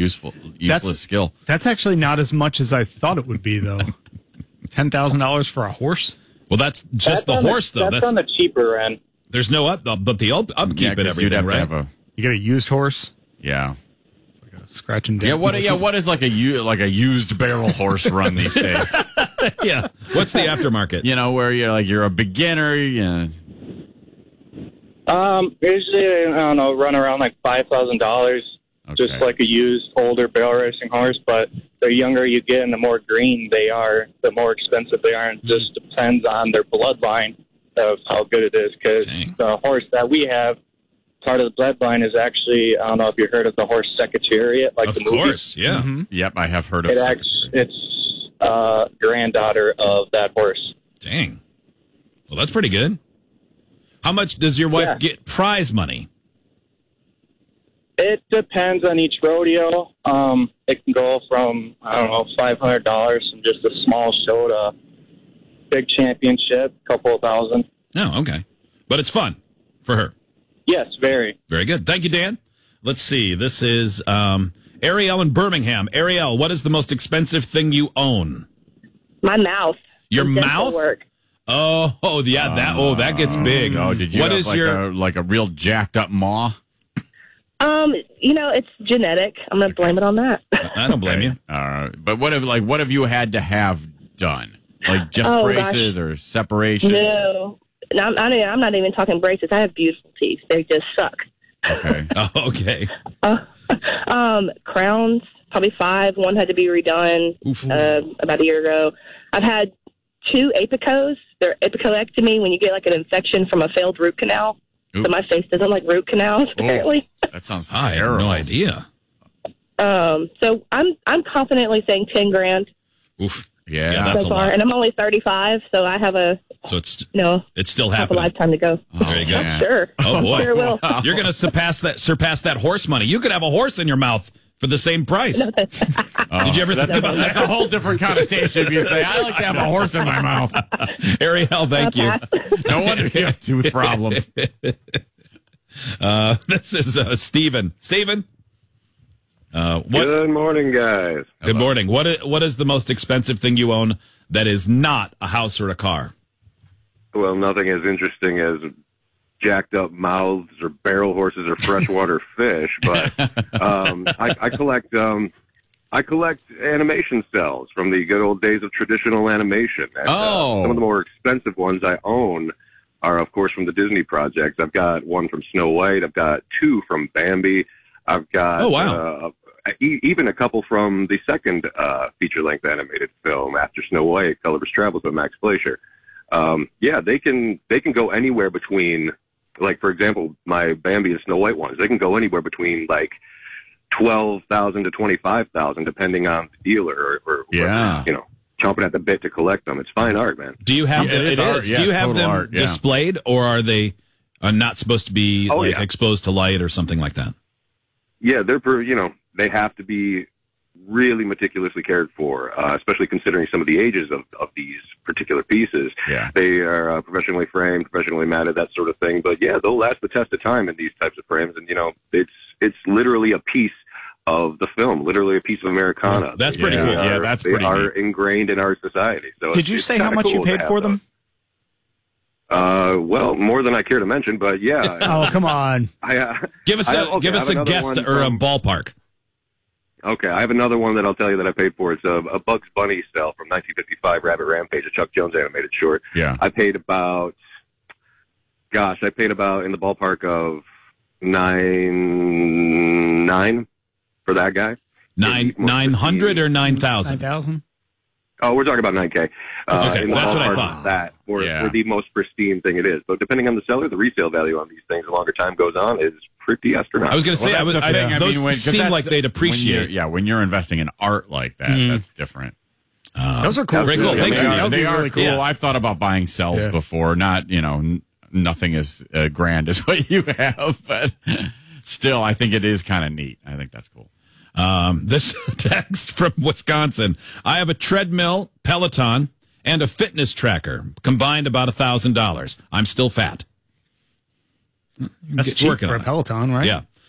useless skill. That's actually not as much as I thought it would be, though. $10,000 for a horse? Well, that's just the horse, though. That's on the cheaper end. There's no but the upkeep and everything, right? You get a used horse? Yeah. It's like a scratch and dent. What is like a used barrel horse run these days? Yeah. What's the aftermarket? Where you're a beginner, Usually, I don't know, run around like $5,000, just like a used older barrel racing horse. But the younger you get and the more green they are, the more expensive they are. And it just depends on their bloodline of how good it is. Because the horse that we have, part of the bloodline is actually, I don't know if you heard of the horse Secretariat, like the movie. Of course, yeah. Mm-hmm. Yep, I have heard of it. It's granddaughter of that horse. Dang. Well, that's pretty good. How much does your wife get prize money? It depends on each rodeo. It can go from, I don't know, $500 from just a small show to big championship, a couple of thousand. Oh, okay. But it's fun for her. Yes, very. Very good. Thank you, Dan. Let's see. This is Ariel in Birmingham. Ariel, what is the most expensive thing you own? My mouth. Your mouth? Work. Oh, yeah. That gets big. Oh, did you what have is a real jacked up maw? It's genetic. I'm going to blame it on that. I don't blame you. But what have you had to have done? Like just braces or separation? No, I'm not even talking braces. I have beautiful teeth. They just suck. Okay. Okay. Crowns, probably 5. One had to be redone about a year ago. I've had 2 apicos. They're apicoectomy when you get like an infection from a failed root canal. So my face doesn't like root canals, apparently. That sounds terrible. I have no idea. So I'm confidently saying $10,000. Oof. Yeah, that's so far, and I'm only 35, so I have it's still a happening. lifetime to go. There you go. Sure. Oh boy, sure will. You're going to surpass that horse money. You could have a horse in your mouth for the same price. Did you ever think about that? That's a whole different connotation if you say, I like to have a horse in my mouth. Ariel, thank you. No wonder you have tooth problems. This is Stephen. Stephen? Good morning, guys. Good morning. What is the most expensive thing you own that is not a house or a car? Well, nothing as interesting as jacked up mouths or barrel horses or freshwater fish, but I collect animation cells from the good old days of traditional animation. And, some of the more expensive ones I own are, of course, from the Disney projects. I've got one from Snow White. I've got 2 from Bambi. I've got even a couple from the second feature-length animated film after Snow White, Gulliver's Travels with Max Fleischer. They can go anywhere between, like, for example, my Bambi and Snow White ones. They can go anywhere between like $12,000 to $25,000, depending on the dealer or chomping at the bit to collect them. It's fine art, man. Do you have them? Do you have them displayed, or are they not supposed to be exposed to light or something like that? Yeah, they have to be really meticulously cared for, especially considering some of the ages of these particular pieces. Yeah. They are professionally framed, professionally matted, that sort of thing. But yeah, they'll last the test of time in these types of frames. And, it's literally a piece of the film, literally a piece of Americana. That's pretty cool. They are ingrained in our society. So did you say how much you paid for them? Well, more than I care to mention, but yeah. Oh, come on. Give us a guess or a ballpark. Okay, I have another one that I'll tell you that I paid for. It's a Bugs Bunny cell from 1955, Rabbit Rampage, a Chuck Jones animated short. Yeah. I paid about in the ballpark of $9 for that guy. 900 or 9,000? 9,000. Oh, we're talking about $9K. Okay, that's what I thought. That for the most pristine thing it is. But depending on the seller, the resale value on these things, the longer time goes on, is pretty astronomical. I was going to say, those seem like they'd appreciate. When you're investing in art like that, that's different. Those are cool. Very cool. They are really cool. Yeah. I've thought about buying cells before. Not, nothing as grand as what you have, but still, I think it is kind of neat. I think that's cool. This text from Wisconsin. I have a treadmill, Peloton, and a fitness tracker, combined about $1,000. I'm still fat. That's cheap for a Peloton, right? Yeah.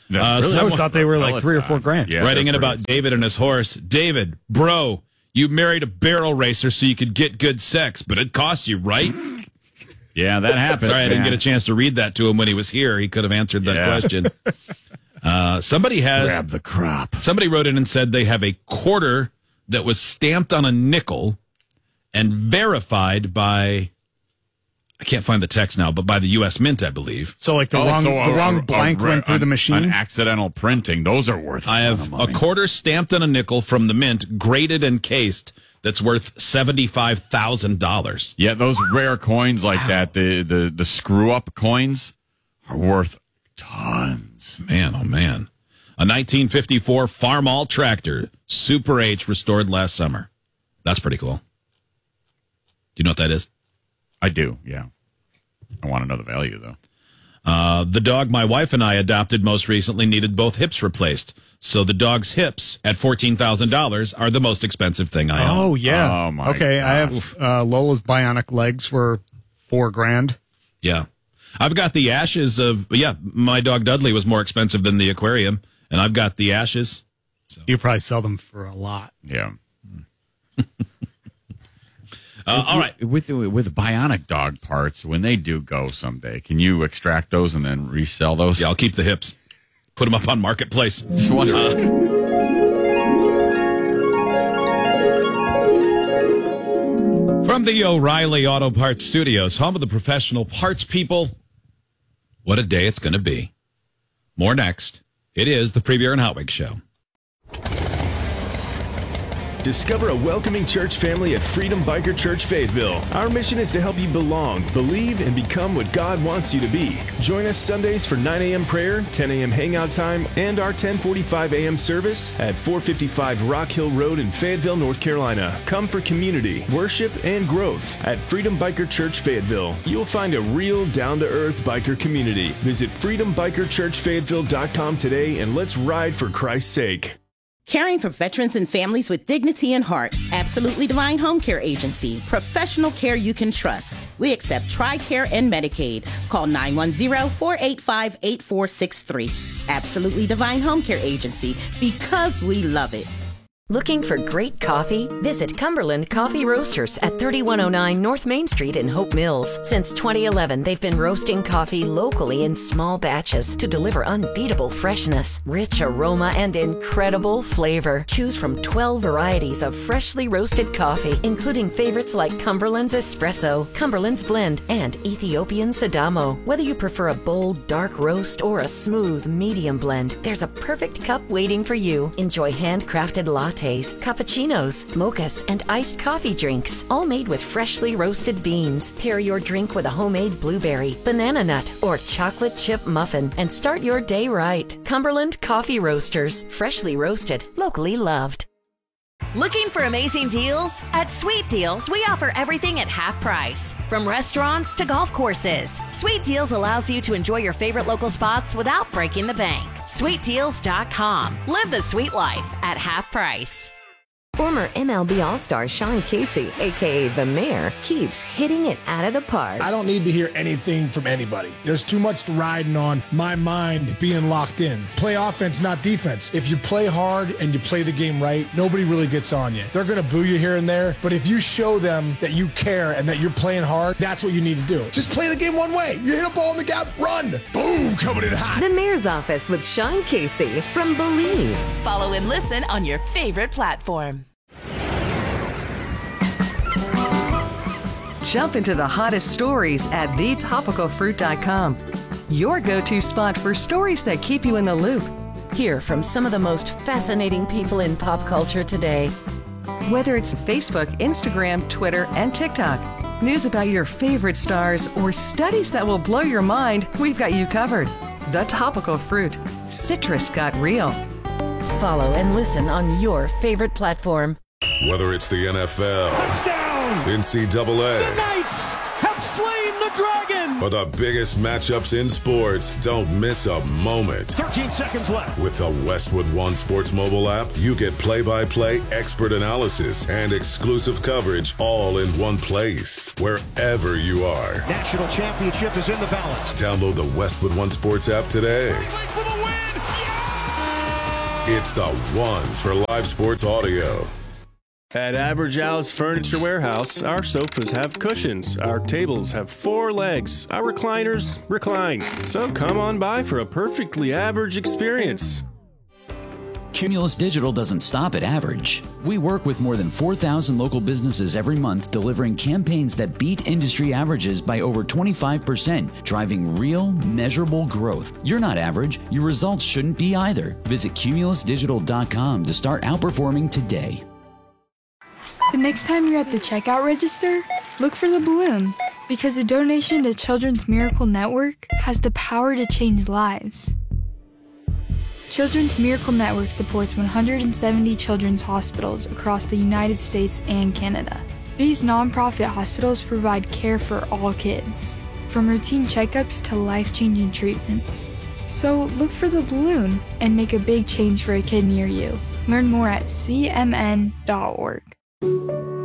I always thought they were like $3 or $4 grand. Yeah, writing in about David and his horse. David, bro, you married a barrel racer so you could get good sex, but it cost you, right? Yeah, that happens. Sorry, I didn't get a chance to read that to him when he was here. He could have answered that question. Somebody grab the crop. Somebody wrote in and said they have a quarter that was stamped on a nickel and verified by, I can't find the text now, but by the U.S. Mint, I believe. So like the wrong blank went through the machine? An accidental printing. Those are worth I have a quarter stamped on a nickel from the Mint, graded and cased, that's worth $75,000. Yeah, those rare coins like that, the screw-up coins, are worth tons. Man, oh man. A 1954 Farmall tractor, Super H, restored last summer. That's pretty cool. Do you know what that is? I do, yeah. I want to know the value, though. The dog my wife and I adopted most recently needed both hips replaced. So the dog's hips at $14,000 are the most expensive thing I own. Oh, yeah. Oh, my okay, God. I have Lola's bionic legs were $4 grand. Yeah. I've got the ashes of, my dog Dudley was more expensive than the aquarium, and I've got the ashes. So. You probably sell them for a lot. Yeah. All right. With bionic dog parts, when they do go someday, can you extract those and then resell those? Yeah, I'll keep the hips. Put them up on Marketplace. From the O'Reilly Auto Parts Studios, home of the professional parts people, what a day it's going to be. More next. It is the Free Beer and Hot Wings Show. Discover a welcoming church family at Freedom Biker Church Fayetteville. Our mission is to help you belong, believe, and become what God wants you to be. Join us Sundays for 9 a.m. prayer, 10 a.m. hangout time, and our 10:45 a.m. service at 455 Rock Hill Road in Fayetteville, North Carolina. Come for community, worship, and growth at Freedom Biker Church Fayetteville. You'll find a real, down-to-earth biker community. Visit freedombikerchurchfayetteville.com today and let's ride for Christ's sake. Caring for veterans and families with dignity and heart. Absolutely Divine Home Care Agency. Professional care you can trust. We accept TRICARE and Medicaid. Call 910-485-8463. Absolutely Divine Home Care Agency, because we love it. Looking for great coffee? Visit Cumberland Coffee Roasters at 3109 North Main Street in Hope Mills. Since 2011, they've been roasting coffee locally in small batches to deliver unbeatable freshness, rich aroma, and incredible flavor. Choose from 12 varieties of freshly roasted coffee, including favorites like Cumberland's Espresso, Cumberland's Blend, and Ethiopian Sidamo. Whether you prefer a bold, dark roast or a smooth, medium blend, there's a perfect cup waiting for you. Enjoy handcrafted lattes, cappuccinos, mochas, and iced coffee drinks, all made with freshly roasted beans. Pair your drink with a homemade blueberry, banana nut, or chocolate chip muffin, and start your day right. Cumberland Coffee Roasters, freshly roasted, locally loved. Looking for amazing deals? At Sweet Deals, we offer everything at half price. From restaurants to golf courses, Sweet Deals allows you to enjoy your favorite local spots without breaking the bank. SweetDeals.com. Live the sweet life at half price. Former MLB All-Star Sean Casey, a.k.a. The Mayor, keeps hitting it out of the park. I don't need to hear anything from anybody. There's too much riding on my mind being locked in. Play offense, not defense. If you play hard and you play the game right, nobody really gets on you. They're going to boo you here and there, but if you show them that you care and that you're playing hard, that's what you need to do. Just play the game one way. You hit a ball in the gap, run. Boom, coming in hot. The Mayor's Office with Sean Casey from Believe. Follow and listen on your favorite platform. Jump into the hottest stories at thetopicalfruit.com. Your go-to spot for stories that keep you in the loop. Hear from some of the most fascinating people in pop culture today. Whether it's Facebook, Instagram, Twitter, and TikTok, news about your favorite stars, or studies that will blow your mind, we've got you covered. The Topical Fruit. Citrus got real. Follow and listen on your favorite platform. Whether it's the NFL, touchdown, NCAA, the Knights have slain the dragon, or the biggest matchups in sports, don't miss a moment. 13 seconds left. With the Westwood One Sports mobile app, you get play-by-play, expert analysis, and exclusive coverage all in one place, wherever you are. National championship is in the balance. Download the Westwood One Sports app today. For the win! It's the one for live sports audio. At Average Al's Furniture Warehouse, our sofas have cushions, our tables have 4 legs, our recliners recline. So come on by for a perfectly average experience. Cumulus Digital doesn't stop at average. We work with more than 4,000 local businesses every month, delivering campaigns that beat industry averages by over 25%, driving real, measurable growth. You're not average. Your results shouldn't be either. Visit cumulusdigital.com to start outperforming today. The next time you're at the checkout register, look for the balloon, because a donation to Children's Miracle Network has the power to change lives. Children's Miracle Network supports 170 children's hospitals across the United States and Canada. These nonprofit hospitals provide care for all kids, from routine checkups to life-changing treatments. So look for the balloon and make a big change for a kid near you. Learn more at cmn.org.